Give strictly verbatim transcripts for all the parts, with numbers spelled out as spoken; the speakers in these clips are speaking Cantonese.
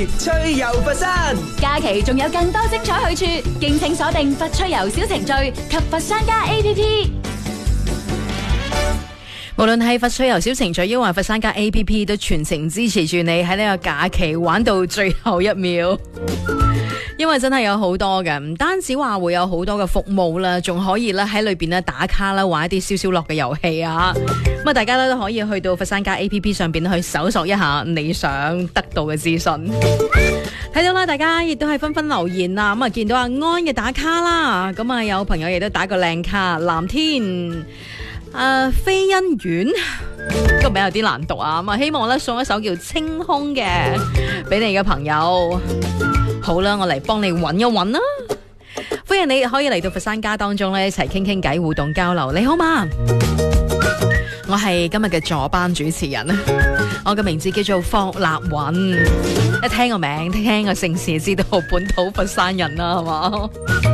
時吹遊佛山， 假期仲有更多精彩去處，敬請鎖定佛吹遊小程序及佛山家 A P P。 無論係佛吹遊小程序，抑或佛山家 A P P， 都全程支持住你喺呢個假期玩到最後一秒。因為真係有好多嘅，唔單止話會有好多嘅服務啦，仲可以咧喺裏邊咧打卡啦，玩一啲消消樂嘅遊戲啊。咁啊，大家咧都可以去到佛山家 A P P 上邊去搜索一下你想得到嘅資訊。睇到啦，大家亦都係紛紛留言啦。咁啊，見到阿安嘅打卡啦，咁啊有朋友亦都打個靚卡，藍天誒、呃、飛欣苑。個名有啲難讀啊，咁啊希望咧送一首叫《清空》嘅俾你嘅朋友。好啦，我嚟幫你揾一揾啦。歡迎你可以嚟到佛山家當中咧，一齊傾傾偈、互動交流。你好嘛？我係今日嘅助班主持人，我嘅名字叫做霍立雲。一聽個名，聽個姓氏，知道本土佛山人啦，係嘛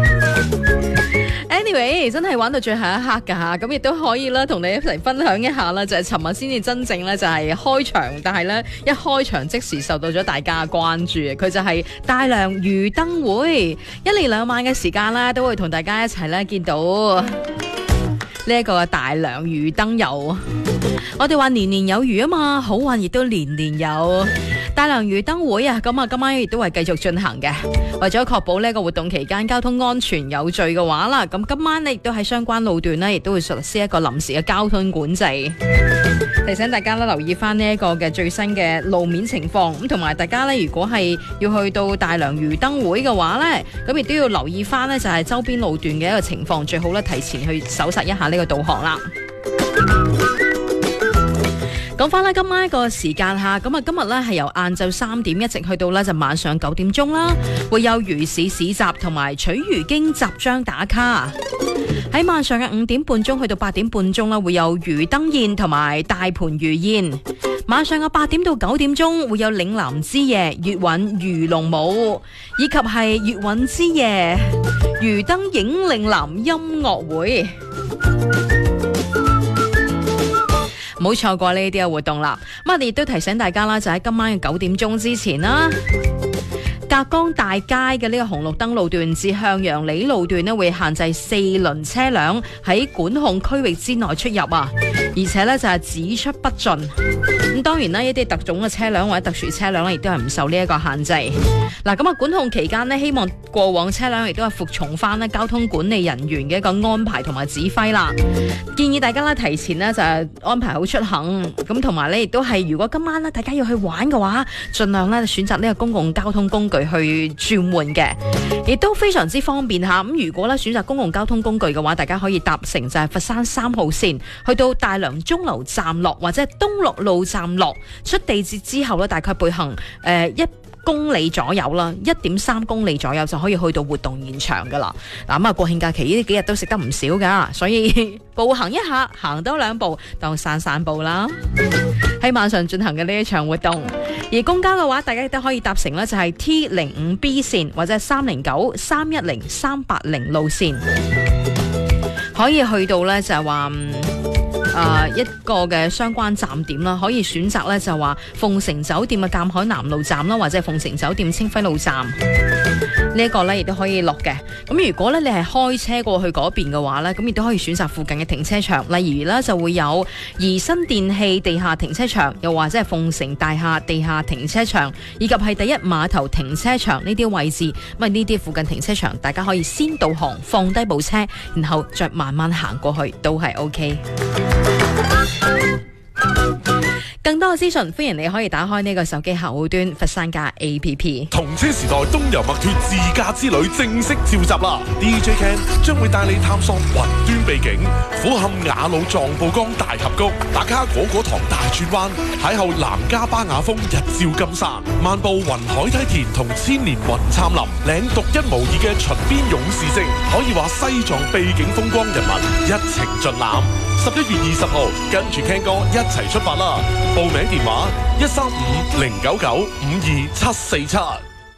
？Anyway， 真係玩到最後一刻噶吓，咁亦都可以啦，同你一齊分享一下啦。就係尋日先至真正咧，就係開場，但係咧一開場即時受到咗大家嘅關注。佢就係大良魚燈會，一連兩晚嘅時間啦，都會同大家一齊咧見到呢一個大良魚燈遊。我哋話年年有餘啊嘛，好運亦都年年有。大良魚燈會啊，咁啊今晚亦都係繼續進行嘅。為咗確保呢個活動期間交通安全有序嘅話啦，咁今晚呢亦都喺相關路段呢，亦都會實施一個臨時嘅交通管制。提醒大家啦，留意翻呢一個嘅最新嘅路面情況，咁同埋大家呢，如果係要去到大良魚燈會嘅話呢，咁亦都要留意翻呢，就係周邊路段嘅一個情況，最好咧提前去搜索一下呢個導航啦。講翻啦，今晚一個時間吓，咁啊今日咧係由晏晝三點一直去到咧就晚上九點鐘啦，會有魚市市集同埋取魚經集章打卡。喺晚上嘅五點半鐘去到八點半鐘啦，會有魚燈宴同埋大盤魚宴。晚上嘅八點到九點鐘會有嶺南之夜、粵韻魚龍舞，以及係粵韻之夜、魚燈影嶺南音樂會。唔好錯過呢啲嘅活動啦！咁我哋亦都提醒大家啦，就喺今晚嘅九點鐘之前啦，隔江大街嘅呢個紅綠燈路段至向陽里路段呢，會限制四輪車輛喺管控區域之內出入啊！而且呢，就係只出不進。咁當然啦，一啲特種嘅車輛或者特殊車輛呢，亦都係唔受呢一個限制。嗱，咁啊管控期間呢，希望過往車輛亦都係服從翻呢交通管理人員嘅一個安排同埋指揮啦。建議大家呢，提前呢就係安排好出行，咁同埋呢亦都係如果今晚呢大家要去玩嘅話，盡量呢選擇呢個公共交通工具去轉換嘅，亦都非常之方便吓。咁如果呢選擇公共交通工具嘅話，大家可以搭乘就係佛山三號線去到大良鐘樓站落，或者係東樂路站落，出地鐵之後呢，大概步行誒一公里左右啦，一點三公里左右就可以去到活動現場噶啦。嗱，咁啊國慶假期呢幾日都食得唔少噶，所以步行一下，行多兩步當散散步啦。喺晚上進行嘅呢一場活動，而公交嘅話，大家亦都可以搭乘呢就係 T 零五 B 線或者係三零九、三一零、三八零路線，可以去到呢就係話。誒、呃，一個嘅相關站點啦，可以選擇咧就話鳳城酒店嘅鑒海南路站啦，或者係鳳城酒店清輝路站。呢、這、一個咧亦都可以落嘅。咁如果咧你係開車過去嗰邊嘅話咧，咁亦都可以選擇附近嘅停車場，例如咧就會有怡新電器地下停車場，又或者係鳳城大廈地下停車場，以及係第一碼頭停車場呢啲位置。咁啊呢啲附近停車場，大家可以先導航，放低部車，然後再慢慢行過去，都係 OK。更多嘅資訊，歡迎你可以打開呢個手機客戶端佛山家 A P P。 同車時代東遊墨脱自駕之旅正式召集啦 ！D J Ken 將會帶你探索雲端秘境，俯瞰雅魯藏布江大峽谷，打卡果果塘大轉彎，邂逅南迦巴雅峰日照金山，漫步雲海梯田同千年雲杉林，領獨一無二嘅秦邊勇士跡，可以話西藏秘境風光人物一程盡覽。十一月二十號，跟住 Ken 哥一齊出發啦！報名電話一三五零九九五二七四七。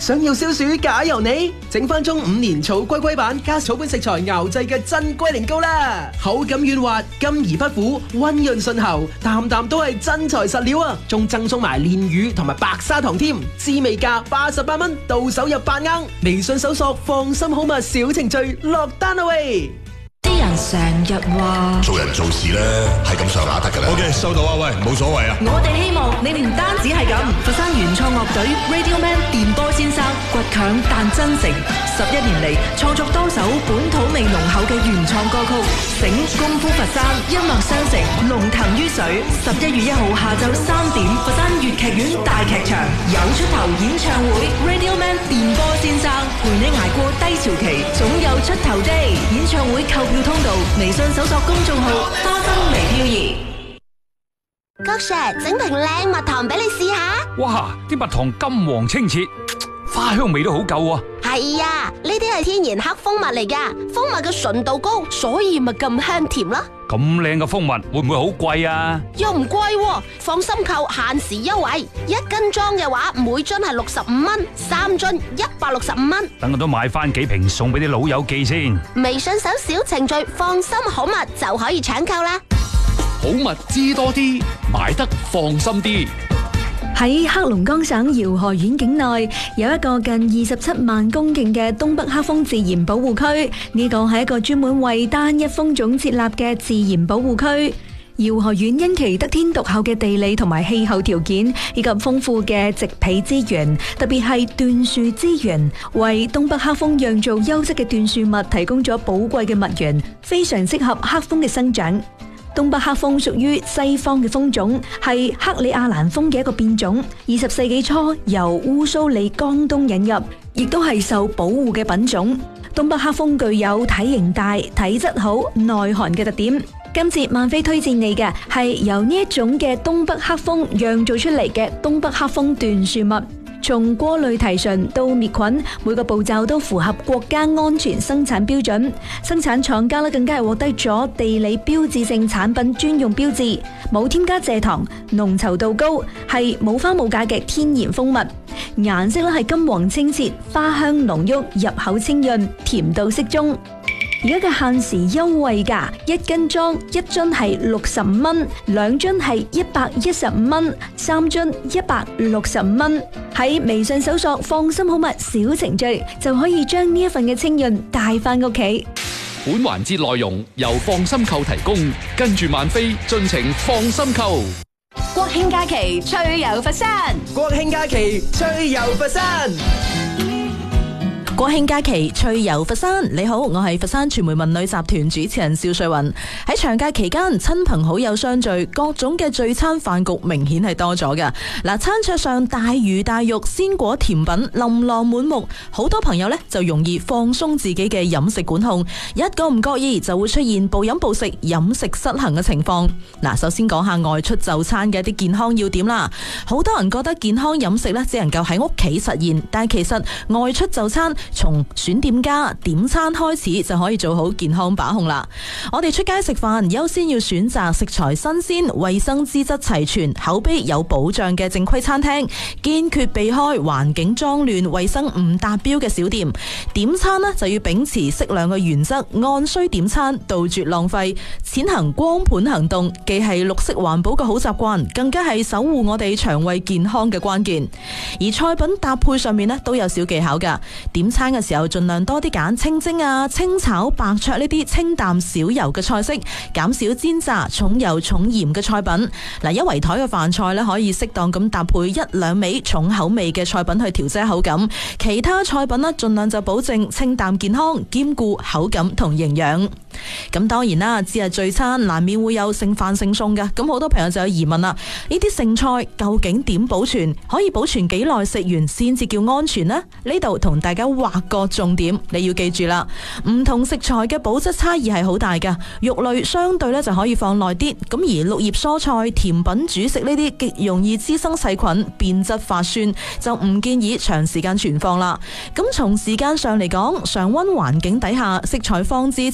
想要消暑假由你，整翻中五年草龜龜版加草本食材熬製嘅真龜苓膏啦，口感軟滑，甘而不苦，溫潤順喉，啖啖都係真材實料啊！仲贈送埋煉乳同埋白砂糖添，滋味價八十八蚊，到手入八盎。微信搜索放心好物小程序落單啦喂！ 啲人成日話做人做事咧係咁上下得㗎啦。OK， 收到啊，喂，冇所謂啊。 我哋希望你哋唔單止係咁，佛山原創樂隊 Radioman 電波先生倔強但真誠，十一年嚟創作多首本土味濃厚嘅原創歌曲，醒功夫佛山，音樂相承，龍騰於水。十一月一號下晝三點，佛山粵劇院大劇場有出頭演唱會 ，Radioman 電波先生陪你捱過低潮期，總有出頭的演唱會購票通道，微信搜索公眾號花生微飄移。 郭 Sir， 整瓶靚蜜糖俾你試下。 哇！啲蜜糖金黃清澈，花香味都好夠啊！ 係啊，呢啲係天然黑蜂蜜嚟噶，蜂蜜嘅純度高，所以咪咁香甜啦。 咁靚嘅蜂蜜會唔會好貴啊？ 又唔貴喎，放心購限時優惠，一斤裝嘅話每樽係六十五蚊，三樽一百六十五蚊。 等我都買翻幾瓶送俾啲老友記先。 微信搜小程序放心好蜜就可以搶購啦。 好蜜知多啲，買得放心啲。 喺黑龍江省饒河縣境內有一個近二十七萬公頃嘅東北黑蜂自然保護區，呢個係一個專門為單一蜂種設立嘅自然保護區。饒河縣因其得天獨厚嘅地理同埋氣候條件，以及豐富嘅植被資源，特別係椴樹資源，為東北黑蜂釀造優質嘅椴樹蜜提供咗寶貴嘅蜜源，非常適合黑蜂嘅生長。東北黑蜂屬於西方嘅蜂種，係克里亞蘭蜂嘅一個變種。二十世紀初由烏蘇里江東引入，亦都係受保護嘅品種。東北黑蜂具有體型大、體質好、耐寒嘅特點。今次萬飛推薦你嘅係由呢一種嘅東北黑蜂釀造出嚟嘅東北黑蜂椴樹蜜。從過濾提純到滅菌，每個步驟都符合國家安全生產標準。生產廠家咧更加係獲得咗地理標誌性產品專用標誌，冇添加蔗糖，濃稠度高，係冇花冇假嘅天然蜂蜜。顏色咧係金黃清澈，花香濃郁，入口清潤，甜度適中。而家嘅限時優惠價，一斤裝一樽係六十五蚊，兩樽係一百一十五蚊，三樽一百六十五蚊。喺微信搜索放心好蜜小程序，就可以將呢一份嘅清潤帶翻屋企。 本環節內容由放心購提供，跟住萬飛盡情放心購。 國慶假期趣遊佛山， 國慶假期趣遊佛山。 國慶假期趣遊佛山，你好，我係佛山傳媒文旅集團主持人邵瑞雲。喺長假期間，親朋好友相聚，各種嘅聚餐飯局明顯係多咗㗎。嗱，餐桌上大魚大肉、鮮果甜品琳琅滿目，好多朋友呢就容易放鬆自己嘅飲食管控，一個唔覺意就會出現暴飲暴食、飲食失衡嘅情況。嗱，首先講下外出就餐嘅一啲健康要點啦。好多人覺得健康飲食呢只能夠喺屋企實現，但係其實外出就餐，從選店家點餐開始就可以做好健康把控啦。我哋出街食飯，優先要選擇食材新鮮、衛生資質齊全、口碑有保障嘅正規餐廳，堅決避開環境髒亂、衛生唔達標嘅小店。點餐呢就要秉持適量嘅原則，按需點餐，杜絕浪費，踐行光盤行動，既係綠色環保嘅好習慣，更加係守護我哋腸胃健康嘅關鍵。而菜品搭配上面呢都有小技巧㗎，點餐嘅時候盡量多啲揀清蒸啊、清炒、白灼呢啲清淡少油嘅菜式，減少煎炸、重油重鹽嘅菜品。嗱，一圍台嘅飯菜呢，可以適當咁搭配一兩味重口味嘅菜品去調劑口感，其他菜品呢，盡量就保證清淡健康，兼顧口感同營養。咁當然啦，節日聚餐難免會有剩飯剩餸嘅，咁好多朋友就有疑問啦，呢啲剩菜究竟點保存？可以保存幾耐食完先至叫安全呢？呢度同大家劃個重點，你要記住啦，唔同食材嘅保質差異係好大㗎，肉類相對咧就可以放耐啲，咁而綠葉蔬菜、甜品、主食呢啲極容易滋生細菌、變質發酸，就唔建議長時間存放啦。咁從時間上嚟講，常溫環境底下食材放置超過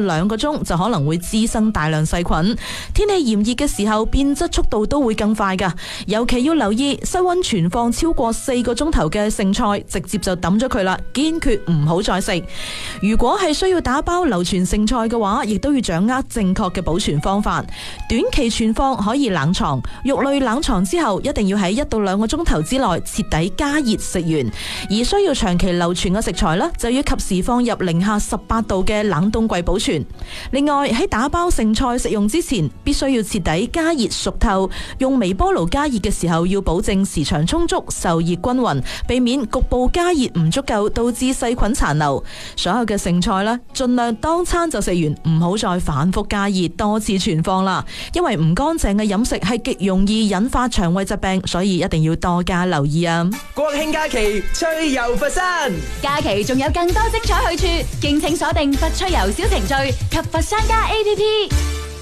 兩個鐘就可能會滋生大量細菌。天氣炎熱嘅時候，變質速度都會更快㗎。尤其要留意室溫存放超過四個鐘頭嘅剩菜，直接就抌咗佢啦，堅決唔好再食。如果係需要打包留存剩菜嘅話，亦都要掌握正確嘅保存方法。短期存放可以冷藏，肉類冷藏之後一定要喺一到兩個鐘頭之內徹底加熱食完。而需要長期留存嘅食材呢，就要及時放入零下十八度嘅冷凍櫃保存。另外喺打包剩菜食用之前，必須要徹底加熱熟透。用微波爐加熱嘅時候，要保證時長充足、受熱均勻，避免局部加熱唔足夠，導致細菌殘留。所有嘅剩菜呢，盡量當餐就食完，唔好再反覆加熱多次存放啦。因為唔乾淨嘅飲食係極容易引發腸胃疾病，所以一定要多加留意啊！ 國慶假期趣遊佛山， 假期仲有更多精彩去處，敬請鎖定佛趣遊小程序及佛山家 A P P。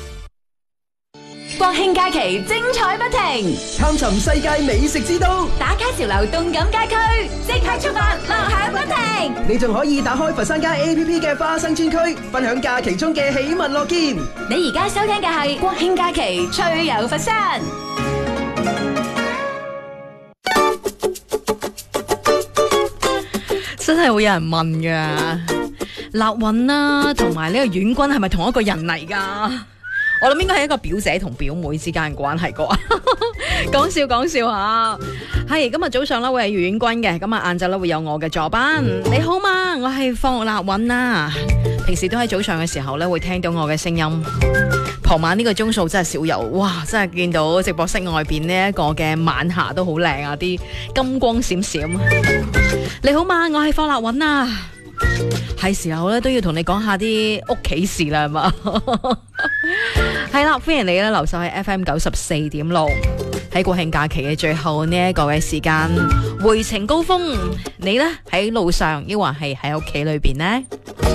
國慶假期精彩不停， 探尋世界美食之都， 打卡潮流動感街區，即刻出發，樂享不停。 你仲可以打開佛山家 A P P 嘅花生專區，分享假期中嘅喜聞樂見。 你而家收聽嘅係國慶假期趣遊佛山。 真係會有人問噶，立韻啦，同埋呢個遠軍係咪同一個人嚟噶？我諗應該係一個表姐同表妹之間嘅關係啩。講笑講笑吓，係今日早上咧會係遠軍嘅，咁啊晏晝咧會有我嘅助班。你好嘛，我係放立韻啦。平時都喺早上嘅時候咧會聽到我嘅聲音，傍晚呢個鐘數真係少有，哇！真係見到直播室外邊呢一個嘅晚霞都好靚啊，啲金光閃閃。你好嘛，我係放立韻啊。係時候咧都要同你講下啲屋企事啦，係嘛？係啦，歡迎你咧留守喺 F M 九十四點六，喺國慶假期嘅最後呢一個嘅時間，回程高峰，你呢喺路上，抑或係喺屋企裏邊呢？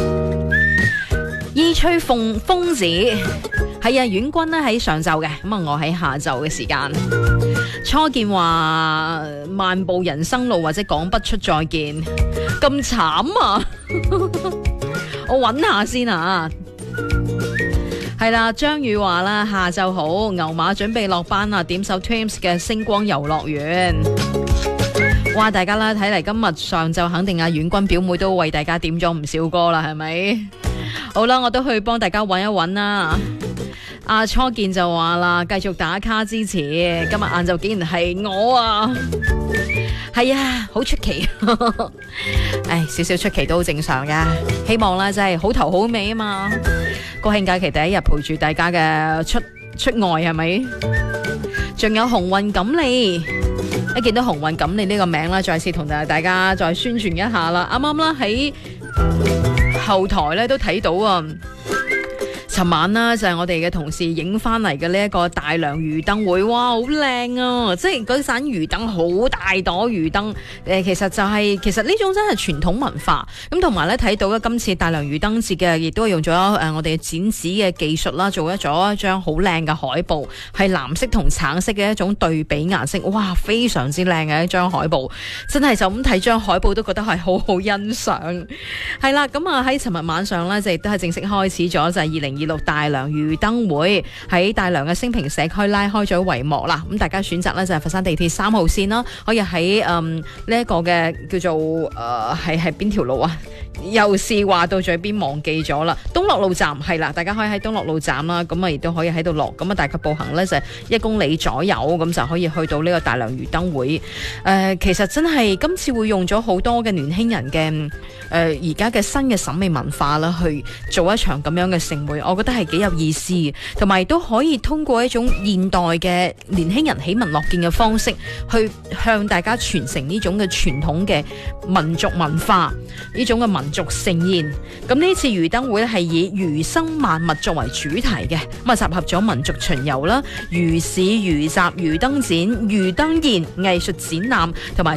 意吹鳳風子，係啊，遠軍呢喺上晝嘅，咁啊我喺下晝嘅時間。初見話漫步人生路，或者講不出再見，咁慘啊！我揾下先啊。係啦，張宇話啦，下晝好，牛馬準備落班啦，點首 Twins 嘅星光遊樂園。哇，大家啦，睇嚟今日上晝肯定阿遠軍表妹都為大家點咗唔少歌啦，係咪？好啦，我都去幫大家揾一揾啦。阿初見就話啦，繼續打卡支持，今日晏晝竟然係我啊！係啊，好出奇，唉，少少出奇都好正常嘅。希望啦，真係好頭好尾啊嘛！國慶假期第一日陪住大家嘅出出外係咪？仲有鴻運錦利，一見到鴻運錦利呢個名啦，再次同大家再宣傳一下啦。啱啱啦喺後台咧都睇到啊！尋晚啦，就係我哋嘅同事影翻嚟嘅呢一個大良魚燈會，哇，好靚啊！即係嗰盞魚燈好大朵魚燈，誒，其實就係、是、其實呢種真係傳統文化。咁同埋咧睇到咧今次大良魚燈節嘅，亦都係用咗誒我哋剪紙嘅技術啦，做咗咗一張好靚嘅海報，係藍色同橙色嘅一種對比顏色，哇，非常之靚嘅一張海報，真係就咁睇張海報都覺得係好好欣賞。係啦，咁啊喺尋日晚上咧就亦都係正式開始咗，就係二零二六大良魚燈會喺大良嘅升平社區拉開咗帷幕啦。咁大家選擇呢，就係佛山地鐵三號線啦，可以喺誒呢一個嘅叫做誒係係邊條路啊？又是話到嘴邊忘記咗啦。東樂路站係啦，大家可以喺東樂路站啦，咁啊亦都可以喺度落，咁啊大概步行呢，就係一公里左右，咁就可以去到呢個大良魚燈會。誒、呃，其實真係今次會用咗好多嘅年輕人嘅誒而家嘅新嘅審美文化啦，去做一場咁樣嘅盛會，我覺得係幾有意思，同埋都可以通過一種現代嘅年輕人喜聞樂見嘅方式，去向大家傳承呢種嘅傳統嘅民族文化，呢種嘅民族盛宴。咁呢次魚燈會咧係以魚生萬物作為主題嘅，咁啊集合咗民族巡遊啦、魚市、魚集、魚燈展、魚燈宴、藝術展覽同埋